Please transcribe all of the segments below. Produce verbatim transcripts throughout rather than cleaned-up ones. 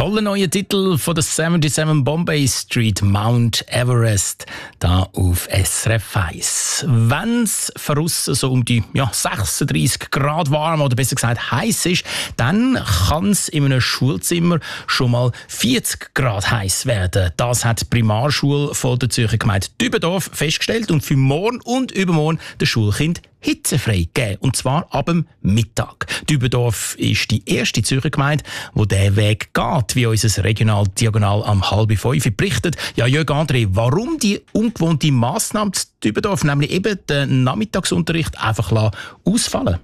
toller neuer Titel von der siebenundsiebzig Bombay Street, Mount Everest, da auf S R F eins. Wenn es draussen so um die ja, sechsunddreissig Grad warm oder besser gesagt heiß ist, dann kann es in einem Schulzimmer schon mal vierzig Grad heiß werden. Das hat die Primarschule von der Zürcher Gemeinde Dübendorf festgestellt und für morgen und übermorgen den Schulkind hitzefrei gegeben. Und zwar ab dem Mittag. Dübendorf ist die erste Zürcher Gemeinde, wo der Weg geht, wie unser Regional Diagonal am halb fünf berichtet. Ja, Jörg André, warum die ungewohnte Massnahme zu Dübendorf, nämlich eben den Nachmittagsunterricht einfach ausfallen?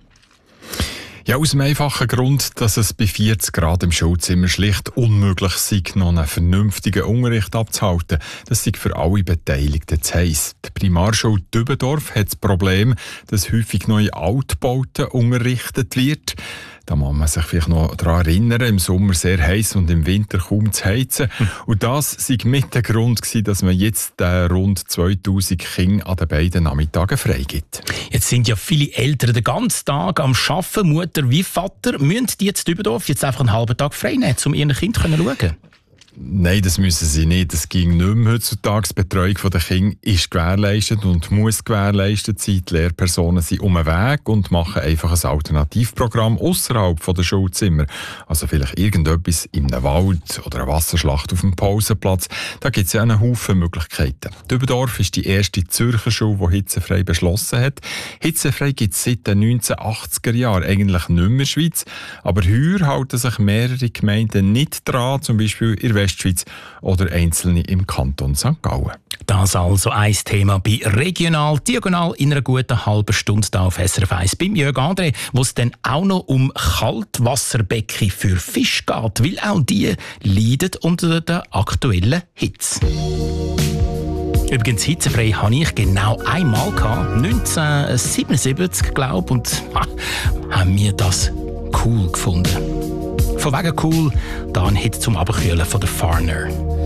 Ja, aus dem einfachen Grund, dass es bei vierzig Grad im Schulzimmer schlicht unmöglich sei, noch einen vernünftigen Unterricht abzuhalten. Das sei für alle Beteiligten zu heiss. Die Primarschule Dübendorf hat das Problem, dass häufig neue Altbauten unterrichtet wird. Da muss man sich vielleicht noch daran erinnern, im Sommer sehr heiß und im Winter kaum zu heizen. Und das sei mit der Grund gewesen, dass man jetzt äh, rund zweitausend Kinder an den beiden Nachmittagen freigibt. Jetzt sind ja viele Eltern den ganzen Tag am Arbeiten, Mutter wie Vater. Müssen die jetzt in Dübendorf jetzt einfach einen halben Tag frei nehmen, um ihren Kind zu schauen? Nein, das müssen sie nicht. Das ging nicht mehr heutzutage. Die Betreuung der Kinder ist gewährleistet und muss gewährleistet sein. Die Lehrpersonen sind um den Weg und machen einfach ein Alternativprogramm außerhalb der Schulzimmer. Also vielleicht irgendetwas in einem Wald oder eine Wasserschlacht auf dem Pausenplatz. Da gibt es ja einen Haufen Möglichkeiten. Dübendorf ist die erste Zürcher Schule, die hitzefrei beschlossen hat. Hitzefrei gibt es seit den neunzehnhundertachtziger Jahren eigentlich nicht mehr in der Schweiz. Aber heuer halten sich mehrere Gemeinden nicht dran, zum Beispiel in der Westschweiz oder einzelne im Kanton Sankt Gallen. Das also ein Thema bei Regional Diagonal in einer guten halben Stunde hier auf S R F eins beim Jörg André, wo es dann auch noch um Kaltwasserbecken für Fisch geht, weil auch die leiden unter der aktuellen Hitze. Übrigens, hitzefrei hatte ich genau einmal gehabt, neunzehnhundertsiebenundsiebzig, glaube ich, und ha, haben wir das cool gefunden. Von wegen cool, da ein Hit zum Abkühlen von der Farner.